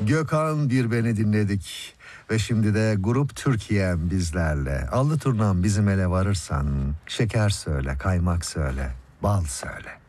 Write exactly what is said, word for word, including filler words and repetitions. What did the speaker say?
Gökhan Bir Beni dinledik. Ve şimdi de Grup Türkiye'm bizlerle. Allı turnam bizim ele varırsan, şeker söyle, kaymak söyle, bal söyle.